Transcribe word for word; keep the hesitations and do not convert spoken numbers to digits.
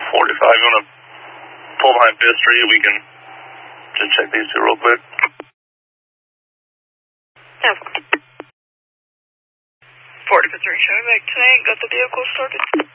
forty-five, you want to pull behind fifth Street? We can just check these two real quick. Yeah. forty-fifth Street, showing back tonight, got the vehicle started.